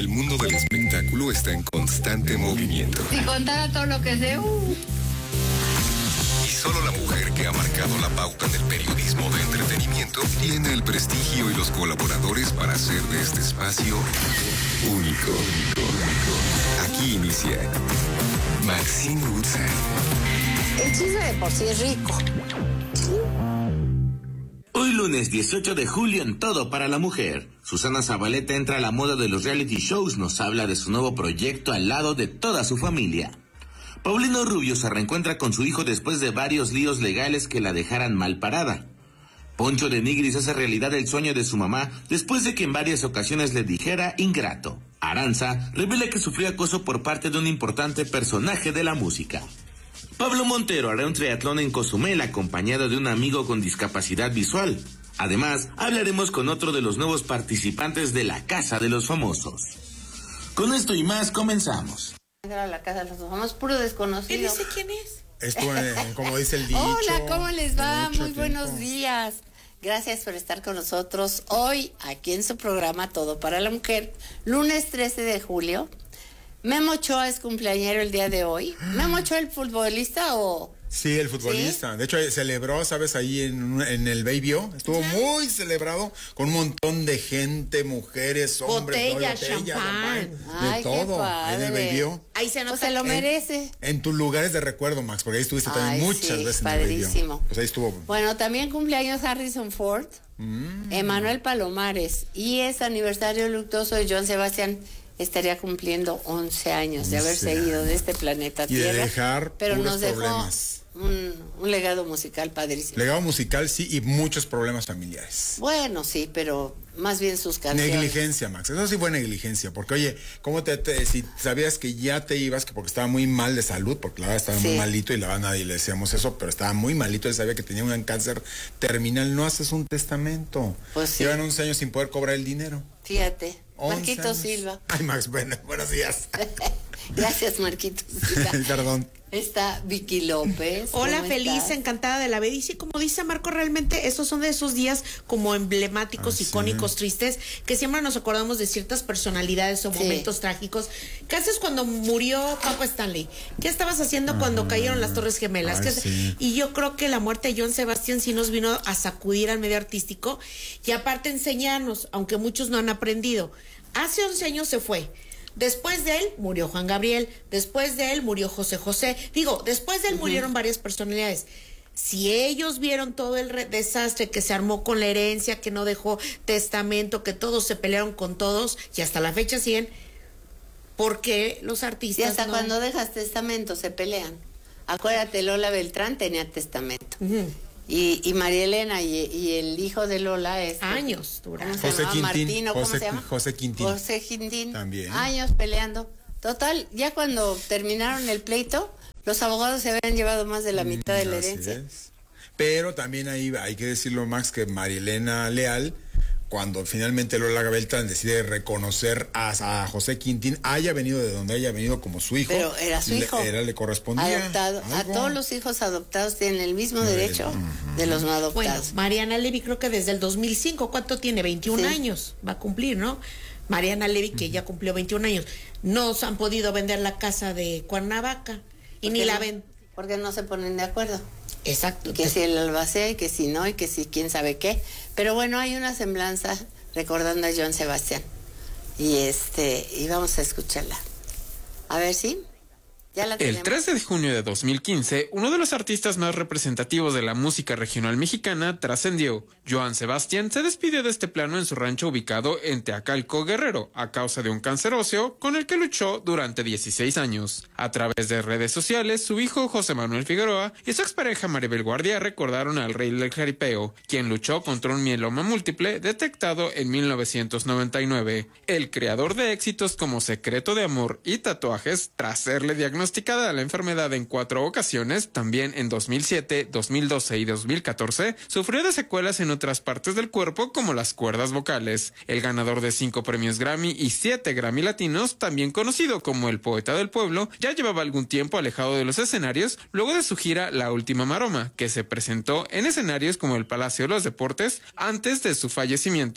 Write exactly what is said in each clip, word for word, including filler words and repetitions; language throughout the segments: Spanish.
El mundo del espectáculo está en constante movimiento. Si contara todo lo que sé, uh. Y solo la mujer que ha marcado la pauta en el periodismo de entretenimiento tiene el prestigio y los colaboradores para hacer de este espacio único. Aquí inicia Maxine Woodside. El chisme de por sí es rico. Hoy lunes dieciocho de julio en Todo para la Mujer. Susana Zabaleta entra a la moda de los reality shows, nos habla de su nuevo proyecto al lado de toda su familia. Paulino Rubio se reencuentra con su hijo después de varios líos legales que la dejaran mal parada. Poncho de Nigris hace realidad el sueño de su mamá después de que en varias ocasiones le dijera ingrato. Aranza revela que sufrió acoso por parte de un importante personaje de la música. Pablo Montero hará un triatlón en Cozumel acompañado de un amigo con discapacidad visual. Además, hablaremos con otro de los nuevos participantes de la Casa de los Famosos. Con esto y más, comenzamos. Era la Casa de los Famosos, puro desconocido. ¿Él dice quién es? Esto, en, como dice el dicho. Hola, ¿cómo les va? Muy tiempo. buenos días. Gracias por estar con nosotros hoy, aquí en su programa Todo para la Mujer, lunes trece de julio. Memo Ochoa es cumpleañero el día de hoy. ¿Memo Ochoa el futbolista o...? Sí, el futbolista. ¿Sí? De hecho, celebró, ¿sabes? Ahí en, en el Baby-O. Estuvo ¿sí? muy celebrado con un montón de gente, mujeres, hombres. Botella, champán. De todo. En el Baby-O. Ahí se nota. Pues se lo merece. En, en tus lugares de recuerdo, Max, porque ahí estuviste Ay, también muchas sí, veces padrísimo. en el Baby-O. Pues ahí estuvo. Bueno, también cumpleaños Harrison Ford, mm. Emanuel Palomares, y es aniversario luctuoso de Joan Sebastián. Estaría cumpliendo once años de haberse ido de este planeta y Tierra. De dejar pero nos dejó problemas. Un, un legado musical padrísimo. Legado musical, sí, y muchos problemas familiares. Bueno, sí, pero más bien sus canciones. Negligencia, Max. Eso sí fue negligencia, porque oye, ¿cómo te, te si sabías que ya te ibas, que porque estaba muy mal de salud, porque la verdad estaba sí. muy malito y la verdad nadie le decíamos eso, pero estaba muy malito, él sabía que tenía un cáncer terminal, no haces un testamento. Pues sí. Llevan once años sin poder cobrar el dinero. Fíjate. Marquito años. Silva. Ay, Max, bueno, buenos días. Gracias, Marquito Silva. Perdón. Está Vicky López. Hola, feliz, estás? encantada de la vida. Y sí, como dice Marco, realmente esos son de esos días como emblemáticos, ah, icónicos, sí. tristes, que siempre nos acordamos de ciertas personalidades o sí. momentos trágicos. ¿Qué haces cuando murió Papa Stanley? ¿Qué estabas haciendo ah, cuando cayeron las Torres Gemelas? Ay, sí. Y yo creo que la muerte de Joan Sebastián sí nos vino a sacudir al medio artístico y aparte enseñarnos, aunque muchos no han aprendido. Hace once años se fue. Después de él murió Juan Gabriel, después de él murió José José. Digo, después de él uh-huh. murieron varias personalidades. Si ellos vieron todo el re- desastre que se armó con la herencia, que no dejó testamento, que todos se pelearon con todos, y hasta la fecha siguen, ¿por qué los artistas y hasta no? Cuando dejas testamento se pelean. Acuérdate, Lola Beltrán tenía testamento. Uh-huh. Y, y María Elena y, y el hijo de Lola es años duraron. ¿Cómo se llama? Martino, ¿cómo José, se llama? José Quintín. José Quintín. También. Años peleando. Total, ya cuando terminaron el pleito, los abogados se habían llevado más de la mitad mm, de la herencia. Es. Pero también ahí hay que decirlo, Max, que María Elena Leal, cuando finalmente Lola Beltrán decide reconocer a, a José Quintín, haya venido de donde haya venido como su hijo. Pero era su hijo. Le, era, le correspondía. Adoptado. A todos los hijos adoptados tienen el mismo no, derecho uh-huh. de los no adoptados. Bueno, Mariana Levy creo que desde el dos mil cinco, ¿cuánto tiene? veintiún sí. años va a cumplir, ¿no? Mariana Levy, que uh-huh. ya cumplió veintiún años. No han podido vender la casa de Cuernavaca y ni la ven. Porque no se ponen de acuerdo. Exacto. Que si el albacea, que si no, y que si quién sabe qué. Pero bueno, hay una semblanza recordando a Joan Sebastián. Y este, y vamos a escucharla. A ver si. Ya la el trece de junio de dos mil quince, uno de los artistas más representativos de la música regional mexicana trascendió. Joan Sebastián se despidió de este plano en su rancho ubicado en Teacalco, Guerrero, a causa de un cáncer óseo con el que luchó durante dieciséis años. A través de redes sociales, su hijo José Manuel Figueroa y su expareja Maribel Guardia recordaron al rey del jaripeo, quien luchó contra un mieloma múltiple detectado en mil novecientos noventa y nueve. El creador de éxitos como Secreto de Amor y Tatuajes, tras serle diagnosticado diagnosticada la enfermedad en cuatro ocasiones, también en dos mil siete, dos mil doce y dos mil catorce, sufrió de secuelas en otras partes del cuerpo como las cuerdas vocales. El ganador de cinco premios Grammy y siete Grammy Latinos, también conocido como el poeta del pueblo, ya llevaba algún tiempo alejado de los escenarios luego de su gira La Última Maroma, que se presentó en escenarios como el Palacio de los Deportes antes de su fallecimiento.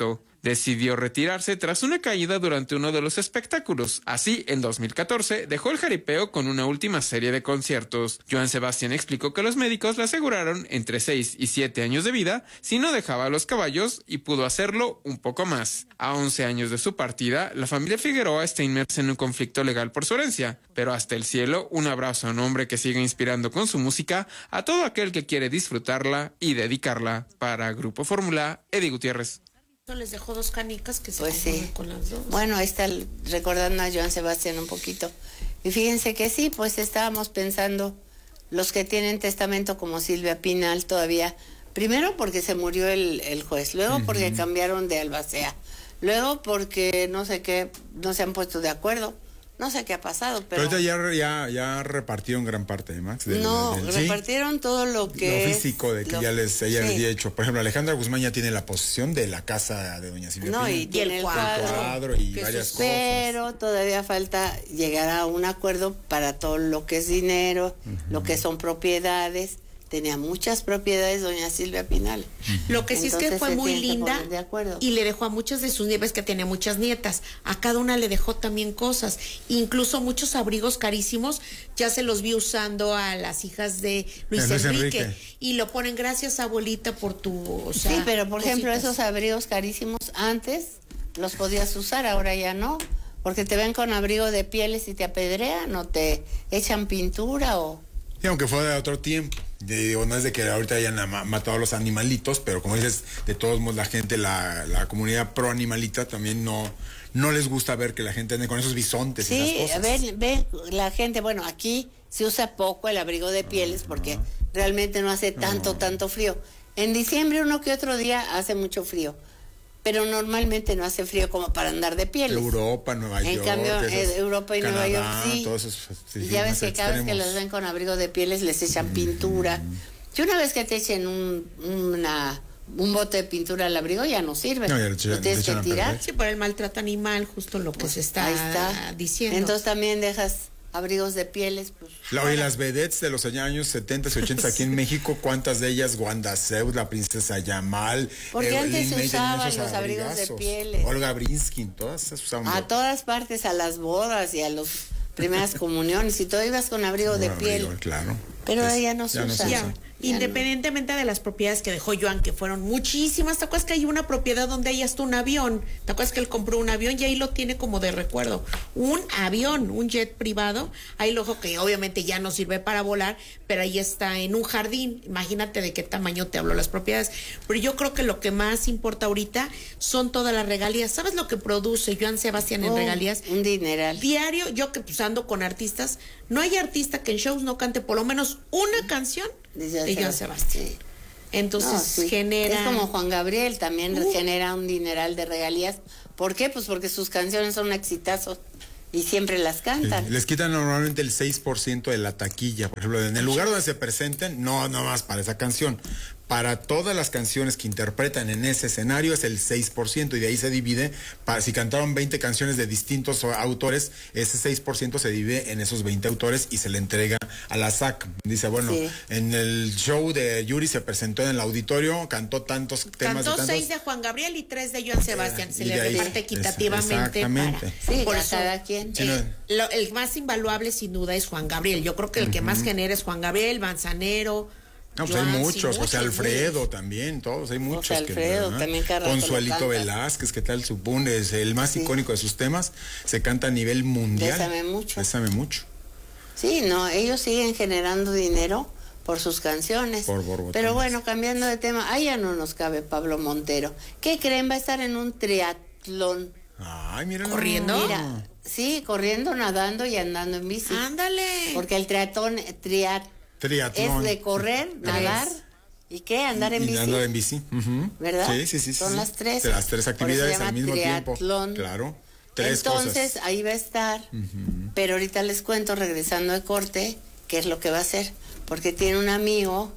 decidió retirarse tras una caída durante uno de los espectáculos. Así, en dos mil catorce, dejó el jaripeo con una última serie de conciertos. Joan Sebastián explicó que los médicos le aseguraron entre seis y siete años de vida si no dejaba a los caballos, y pudo hacerlo un poco más. A once años de su partida, la familia Figueroa está inmersa en un conflicto legal por su herencia, pero hasta el cielo, un abrazo a un hombre que sigue inspirando con su música a todo aquel que quiere disfrutarla y dedicarla. Para Grupo Fórmula, Eddie Gutiérrez. Les dejó dos canicas que se Pues sí. con las dos. Bueno, ahí está el- recordando a Joan Sebastián un poquito. Y fíjense que sí, pues estábamos pensando, los que tienen testamento como Silvia Pinal todavía, primero porque se murió el, el juez, luego porque cambiaron de albacea, luego porque no sé qué, no se han puesto de acuerdo. No sé qué ha pasado, pero... Pero ahorita ya, ya, ya repartieron gran parte, ¿eh, Max? Del- no, del- ¿sí? repartieron todo lo que Lo es- físico, de que lo- ya les ella sí. les había hecho. Por ejemplo, Alejandra Guzmán ya tiene la posesión de la casa de doña Silvia No, Pinal. y tiene el cuadro, cuadro y que varias sus- cosas. Pero todavía falta llegar a un acuerdo para todo lo que es dinero, lo que son propiedades. Tenía muchas propiedades doña Silvia Pinal. Lo que sí es que Entonces fue se muy tienen que linda poner de acuerdo. y le dejó a muchas de sus nietas, que tenía muchas nietas, a cada una le dejó también cosas, incluso muchos abrigos carísimos, ya se los vi usando a las hijas de Luis, Eh, Luis Enrique, Enrique. y lo ponen gracias abuelita por tu, o sea, Sí, pero por ejemplo cositas. esos abrigos carísimos antes los podías usar, ahora ya no, porque te ven con abrigo de pieles y te apedrean o te echan pintura o... Sí, aunque fue de otro tiempo. Digo, no es de que ahorita hayan ama- matado a los animalitos, pero como dices, de todos modos la gente, la, la comunidad pro animalita también no, no les gusta ver que la gente ande con esos bisontes y Sí, esas a cosas. ver, ve la gente, bueno, aquí se usa poco el abrigo de pieles porque realmente no hace tanto, tanto frío. En diciembre uno que otro día hace mucho frío, pero normalmente no hace frío como para andar de pieles. Europa, Nueva En York. cambio, esas- eh, Europa y Nueva Canadá, York sí. todos esos, sí, Y ya ves más que cada vez que extremos. los ven con abrigo de pieles les echan pintura. Y una vez que te echen un, una, un bote de pintura al abrigo ya no sirve. No, ya le lo echan- le tienes que echan a tirar. perder. Sí, por el maltrato animal, justo lo que se está, Ahí está. diciendo. Entonces también dejas abrigos de pieles. Pues, La, oye, las vedettes de los años setenta y ochenta aquí en México, ¿cuántas de ellas? Wanda Zeus, la princesa Yamal. Porque eh, antes Lin se May tenían usaban esos los abrigos de abrigazos. pieles. Olga Brinskin, todas esas usaban. a todas partes, a las bodas y a las primeras comuniones y todo ibas con abrigo de Bueno, piel. abrigo, claro. Pero ahora Es- ya no se usa. Ya, independientemente de las propiedades que dejó Joan, que fueron muchísimas. ¿Te acuerdas que hay una propiedad donde hay hasta un avión? ¿Te acuerdas que él compró un avión y ahí lo tiene como de recuerdo? Un avión, un jet privado. Ahí lo dejó, que obviamente ya no sirve para volar, pero ahí está en un jardín. Imagínate de qué tamaño te hablo las propiedades. Pero yo creo que lo que más importa ahorita son todas las regalías. ¿Sabes lo que produce Joan Sebastián en Oh, regalías? un dineral. Diario, yo que pues ando con artistas, no hay artista que en shows no cante por lo menos una canción De de Joan Joan Sebastián. Sebastián. Entonces No, sí. genera... Es como Juan Gabriel, también Uh. genera un dineral de regalías. ¿Por qué? Pues porque sus canciones son exitazos y siempre las cantan. Sí, les quitan normalmente el seis por ciento de la taquilla. Por ejemplo, en el lugar donde se presenten, no, no más para esa canción. Para todas las canciones que interpretan en ese escenario es el seis por ciento y de ahí se divide. Para, si cantaron veinte canciones de distintos autores, ese seis por ciento se divide en esos veinte autores y se le entrega a la S A C. Dice, bueno, Sí. en el show de Yuri se presentó en el auditorio, cantó tantos temas Cantó de tantos... seis de Juan Gabriel y tres de Joan Sebastián. Se y le de ahí- reparte equitativamente. Exactamente. Para, Sí, por a eso, cada quien. Sí, no- eh, lo- el más invaluable sin duda es Juan Gabriel. Yo creo que el que más genera es Juan Gabriel, Manzanero. No, pues hay Joan, sí, muchos, José muchos, Alfredo también, todos, hay muchos. Alfredo, ¿verdad? también cada rato Consuelito lo canta. Velázquez, ¿qué tal? Supone, es el más Sí. icónico de sus temas, se canta a nivel mundial. Bésame mucho. Bésame mucho. Sí, no, ellos siguen generando dinero por sus canciones. Por borbotones. Pero bueno, cambiando de tema, ahí ya no nos cabe Pablo Montero. ¿Qué creen? Va a estar en un triatlón. Ay, mira. ¿Corriendo? Mira, sí, corriendo, nadando y andando en bici. Ándale. Porque el triatlón, triat Triatlón. es de correr, nadar y qué, andar en y bici. andar en bici. Ujú. ¿Verdad? Sí, sí, sí. Son sí. las tres. De las tres Por eso actividades se llama al mismo triatlón. tiempo. Claro. Tres Entonces, cosas. ahí va a estar. Pero ahorita les cuento, regresando de corte, qué es lo que va a hacer. Porque tiene un amigo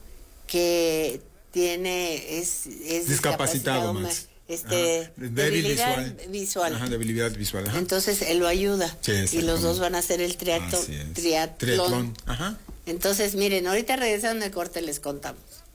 que tiene, es, es Discapacitado, me- Max. Este, Ajá. Débil debilidad visual. visual. Ajá, debilidad visual. Ajá. Entonces, él lo ayuda. Sí, y los exactamente. dos van a hacer el triatlo- Así es. triatlón. Triatlón. Ajá. Entonces, miren, ahorita regresando de corte les contamos.